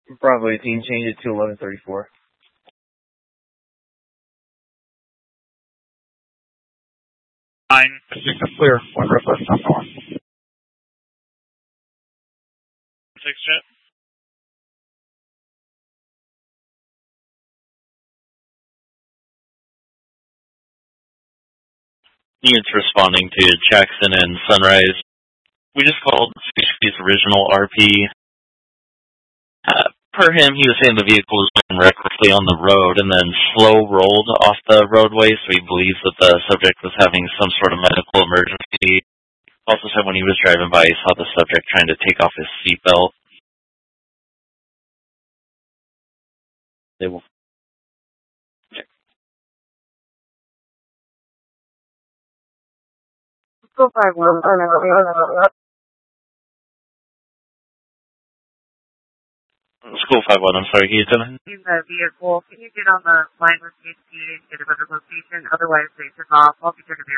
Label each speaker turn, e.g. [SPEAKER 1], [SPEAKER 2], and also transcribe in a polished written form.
[SPEAKER 1] Bravo 18, change it to 1134.
[SPEAKER 2] Nine, I think that's clear. One request on the one. 6 jet.
[SPEAKER 3] Units responding to Jackson and Sunrise. We just called CHP's original RP. Per him, he was saying the vehicle was going recklessly on the road and then slow rolled off the roadway, so he believes that the subject was having some sort of medical emergency. Also said when he was driving by, he saw the subject trying to take off his seatbelt. They will.
[SPEAKER 4] School 51.
[SPEAKER 3] School 51, I'm sorry, can you tell me?
[SPEAKER 4] In the vehicle, can you get on the line with CHP and get a better location? Otherwise, they took off. I'll be sure to be